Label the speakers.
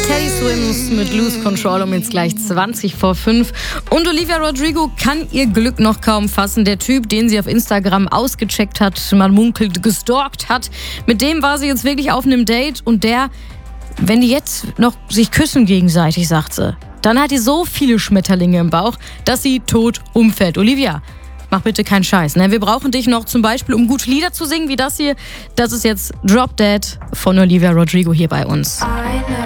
Speaker 1: Teddy Swims mit Lose Control um jetzt gleich 20 vor 5. Und Olivia Rodrigo kann ihr Glück noch kaum fassen. Der Typ, den sie auf Instagram ausgecheckt hat, man munkelt, gestalkt hat, mit dem war sie jetzt wirklich auf einem Date. Und wenn die jetzt noch sich küssen gegenseitig, sagt sie, dann hat die so viele Schmetterlinge im Bauch, dass sie tot umfällt. Olivia, mach bitte keinen Scheiß. Ne? Wir brauchen dich noch zum Beispiel, um gute Lieder zu singen, wie das hier. Das ist jetzt Drop Dead von Olivia Rodrigo hier bei uns.